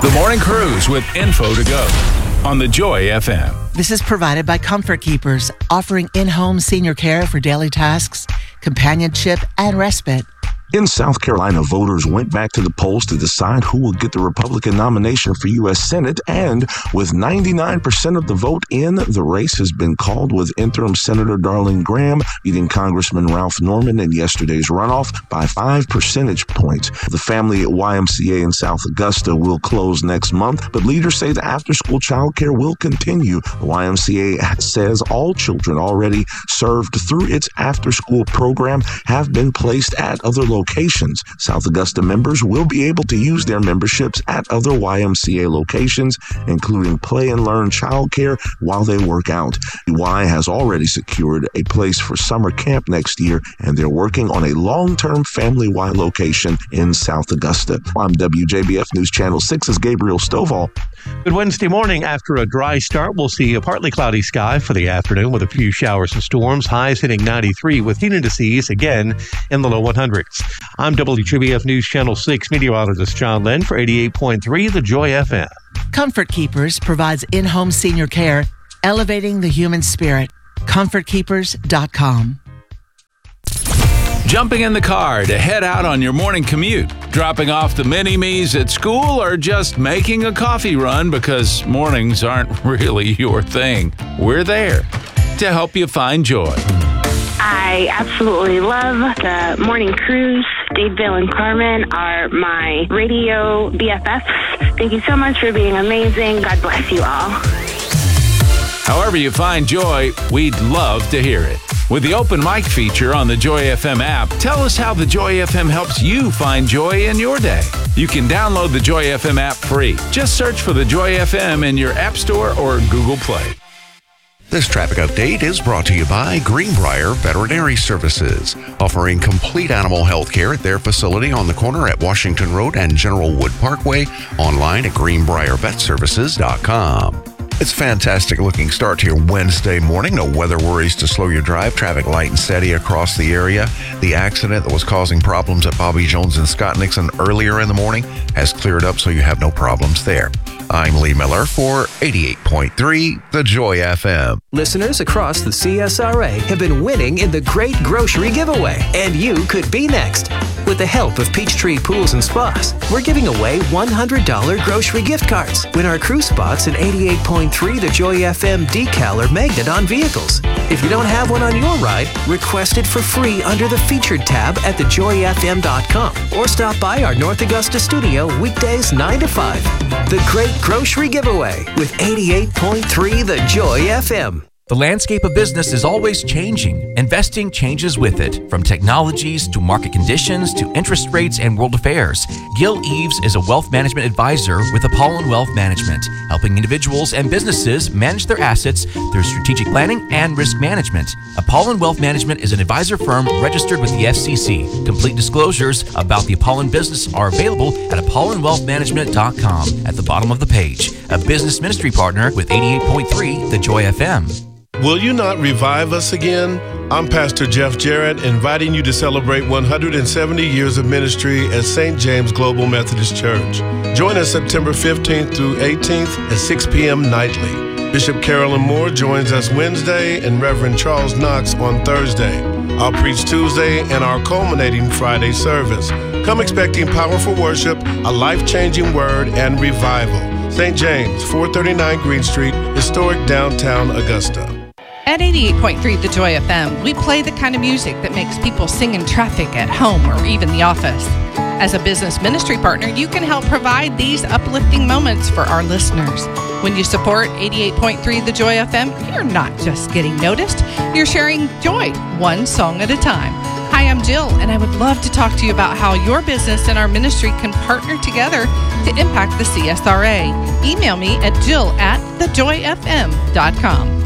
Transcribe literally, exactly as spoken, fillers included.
The Morning Cruise with info to go on the Joy F M. This is provided by Comfort Keepers, offering in-home senior care for daily tasks, companionship, and respite. In South Carolina, voters went back to the polls to decide who will get the Republican nomination for U S Senate, and with ninety-nine percent of the vote in, the race has been called, with interim Senator Darlene Graham beating Congressman Ralph Norman in yesterday's runoff by five percentage points. The family Y M C A in South Augusta will close next month, but leaders say the after-school child care will continue. The Y M C A says all children already served through its after-school program have been placed at other locations. South Augusta members will be able to use their memberships at other Y M C A locations, including Play and Learn childcare, while they work out. Y has already secured a place for summer camp next year, and they're working on a long-term Family Y location in South Augusta. I'm W J B F News Channel six's Gabriel Stovall. Good Wednesday morning. After a dry start, we'll see a partly cloudy sky for the afternoon with a few showers and storms. Highs hitting ninety-three with heat indices again in the low one hundreds. I'm W J B F News Channel six meteorologist John Lynn for eighty-eight point three The Joy F M. Comfort Keepers provides in-home senior care, elevating the human spirit. comfort keepers dot com. Jumping in the car to head out on your morning commute, dropping off the mini-me's at school, or just making a coffee run because mornings aren't really your thing. We're there to help you find joy. I absolutely love the morning cruise. Dave, Bill, and Carmen are my radio B F Fs. Thank you so much for being amazing. God bless you all. However you find joy, we'd love to hear it. With the open mic feature on the Joy F M app, tell us how the Joy F M helps you find joy in your day. You can download the Joy F M app free. Just search for the Joy F M in your App Store or Google Play. This traffic update is brought to you by Greenbrier Veterinary Services, offering complete animal health care at their facility on the corner at Washington Road and General Wood Parkway, online at greenbrier vet services dot com. It's a fantastic looking start to your Wednesday morning. No weather worries to slow your drive. Traffic light and steady across the area. The accident that was causing problems at Bobby Jones and Scott Nixon earlier in the morning has cleared up, so you have no problems there. I'm Lee Miller for eighty-eight point three The Joy F M. Listeners across the C S R A have been winning in the Great Grocery Giveaway, and you could be next. With the help of Peachtree Pools and Spas, we're giving away one hundred dollars grocery gift cards. Win our crew spots and eighty-eight point three The Joy F M decal or magnet on vehicles. If you don't have one on your ride, request it for free under the Featured tab at the joy f m dot com or stop by our North Augusta studio weekdays nine to five. The Great Grocery Giveaway with eighty-eight point three The Joy F M. The landscape of business is always changing. Investing changes with it, from technologies to market conditions to interest rates and world affairs. Gil Eves is a wealth management advisor with Apollon Wealth Management, helping individuals and businesses manage their assets through strategic planning and risk management. Apollon Wealth Management is an advisor firm registered with the F C C. Complete disclosures about the Apollon business are available at apollon wealth management dot com at the bottom of the page. A business ministry partner with eighty-eight point three The Joy F M. Will you not revive us again? I'm Pastor Jeff Jarrett, inviting you to celebrate one hundred seventy years of ministry at Saint James Global Methodist Church. Join us September fifteenth through eighteenth at six p.m. nightly. Bishop Carolyn Moore joins us Wednesday and Reverend Charles Knox on Thursday. I'll preach Tuesday and our culminating Friday service. Come expecting powerful worship, a life-changing word, and revival. Saint James, four thirty-nine Green Street, historic downtown Augusta. At eighty-eight point three The Joy F M, we play the kind of music that makes people sing in traffic, at home, or even the office. As a business ministry partner, you can help provide these uplifting moments for our listeners. When you support eighty-eight point three The Joy F M, you're not just getting noticed, you're sharing joy, one song at a time. Hi, I'm Jill, and I would love to talk to you about how your business and our ministry can partner together to impact the C S R A. Email me at jill at the joy f m dot com.